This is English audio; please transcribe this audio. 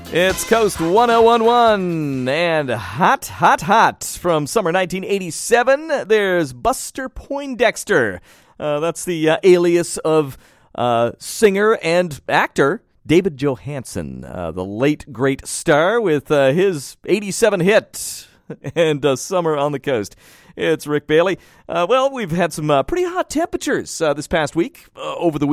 It's Coast 1011 and Hot, Hot, Hot from summer 1987. There's Buster Poindexter. That's the alias of singer and actor David Johansen, the late great star with his 87 hit and Summer on the Coast. It's Rick Bailey. Well, we've had some pretty hot temperatures this past week over the